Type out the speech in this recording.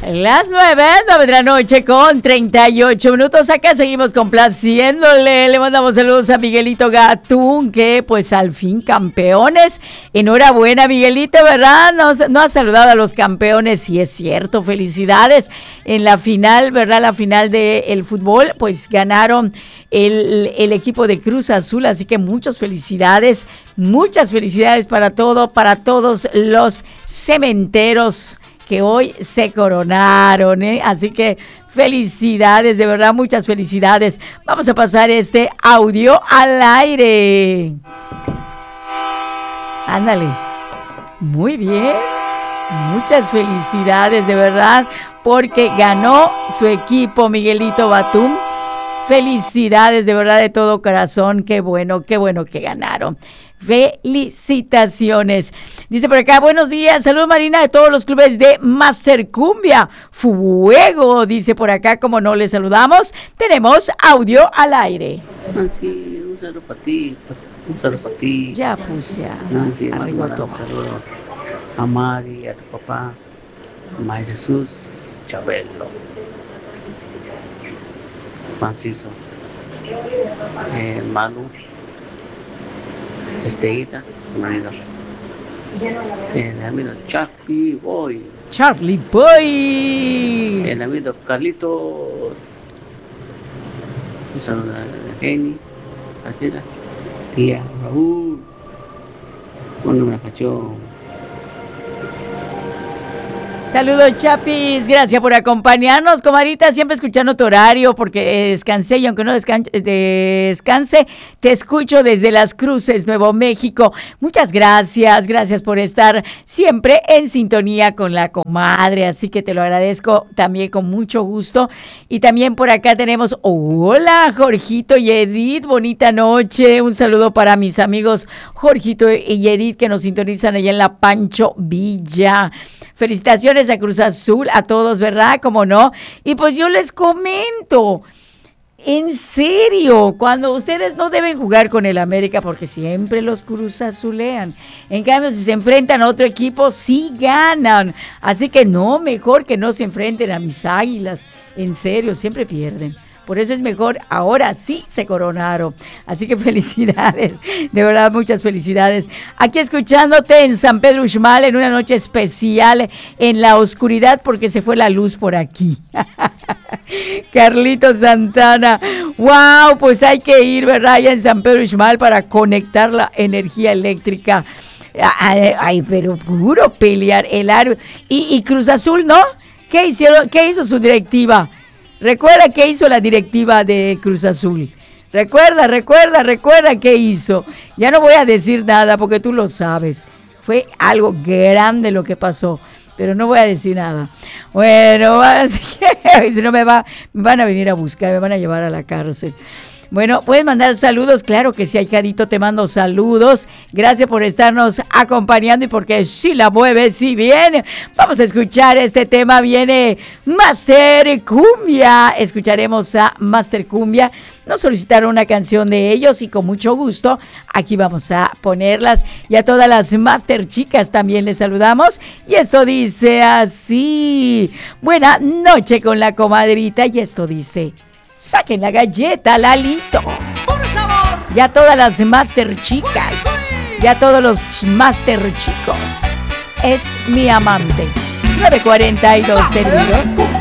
Las 9 de la noche con 38 minutos. Acá seguimos complaciéndole. Le mandamos saludos a Miguelito Gatún, que pues al fin campeones. Enhorabuena, Miguelito, ¿verdad? No ha saludado a los campeones, sí es cierto. Felicidades en la final, ¿verdad? La final del fútbol, pues ganaron el equipo de Cruz Azul. Así que muchas felicidades para todos los cementeros que hoy se coronaron, ¿eh? Así que felicidades, de verdad, muchas felicidades. Vamos a pasar este audio al aire. Ándale. Muy bien. Muchas felicidades, de verdad, porque ganó su equipo, Miguelito Gatún. Felicidades, de verdad, de todo corazón. Qué bueno que ganaron. Felicitaciones. Dice por acá, buenos días, salud Marina de todos los clubes de Master Cumbia. Fuego, dice por acá, como no le saludamos, tenemos audio al aire. Nancy, un saludo para ti, Ya puse Nancy, a un saludo a Mari, a tu papá, a María Jesús, Chabelo, Francisco, Malu, Esteguita, tu marido. El amigo Charlie Boy. El amigo Carlitos. Un saludo a Jenny, a Cira, tía Raúl. Bueno, me cachó. Saludos, Chapis, gracias por acompañarnos, comadita, siempre escuchando tu horario, porque descansé y aunque no descanse, te escucho desde Las Cruces, Nuevo México. Muchas gracias por estar siempre en sintonía con la comadre, así que te lo agradezco también con mucho gusto. Y también por acá tenemos, hola, Jorgito y Edith, bonita noche, un saludo para mis amigos Jorgito y Edith que nos sintonizan allá en la Pancho Villa. Felicitaciones a Cruz Azul, a todos, ¿verdad? ¿Cómo no? Y pues yo les comento, en serio, cuando ustedes no deben jugar con el América porque siempre los Cruz Azulean. En cambio, si se enfrentan a otro equipo, sí ganan. Así que no, mejor que no se enfrenten a mis Águilas. En serio, siempre pierden. Por eso es mejor, ahora sí se coronaron. Así que felicidades, de verdad, muchas felicidades. Aquí escuchándote en San Pedro Uxmal en una noche especial en la oscuridad porque se fue la luz por aquí. Carlitos Santana, wow, pues hay que ir, ¿verdad? Allá en San Pedro Uxmal para conectar la energía eléctrica. Ay, pero puro pelear el árbol. Y Cruz Azul, ¿no? ¿Qué hicieron? ¿Qué hizo su directiva? Recuerda qué hizo la directiva de Cruz Azul. Recuerda qué hizo. Ya no voy a decir nada porque tú lo sabes. Fue algo grande lo que pasó, pero no voy a decir nada. Bueno, así que si no me van a venir a buscar, me van a llevar a la cárcel. Bueno, puedes mandar saludos, claro que sí, ahijadito, te mando saludos. Gracias por estarnos acompañando y porque si la mueves, si viene. Vamos a escuchar este tema, viene Master Cumbia. Escucharemos a Master Cumbia. Nos solicitaron una canción de ellos y con mucho gusto aquí vamos a ponerlas. Y a todas las Master chicas también les saludamos. Y esto dice así: buena noche con la comadrita. Y esto dice: saquen la galleta, Lalito. Ya todas las Master chicas, ya todos los Master chicos. Es mi amante. 9:42 servido.